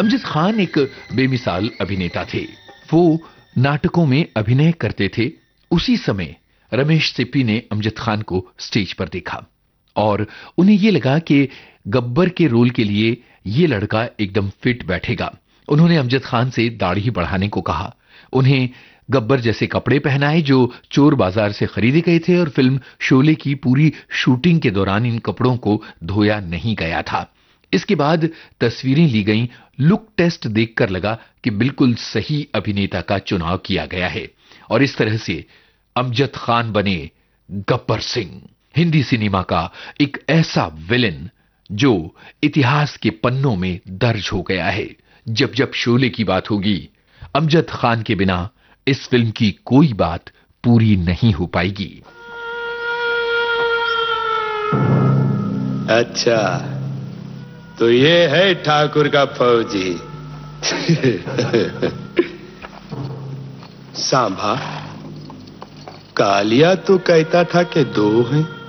अमजद खान एक बेमिसाल अभिनेता थे। वो नाटकों में अभिनय करते थे। उसी समय रमेश सिप्पी ने अमजद खान को स्टेज पर देखा और उन्हें यह लगा कि गब्बर के रोल के लिए ये लड़का एकदम फिट बैठेगा। उन्होंने अमजद खान से दाढ़ी बढ़ाने को कहा, उन्हें गब्बर जैसे कपड़े पहनाए जो चोर बाजार से खरीदे गए थे और फिल्म शोले की पूरी शूटिंग के दौरान इन कपड़ों को धोया नहीं गया था। इसके बाद तस्वीरें ली गईं। लुक टेस्ट देखकर लगा कि बिल्कुल सही अभिनेता का चुनाव किया गया है और इस तरह से अमजद खान बने गब्बर सिंह, हिंदी सिनेमा का एक ऐसा विलेन जो इतिहास के पन्नों में दर्ज हो गया है। जब जब शोले की बात होगी, अमजद खान के बिना इस फिल्म की कोई बात पूरी नहीं हो पाएगी। अच्छा, तो ये है ठाकुर का फौजी। सांभा, कालिया तो कहता था कि 2 हैं।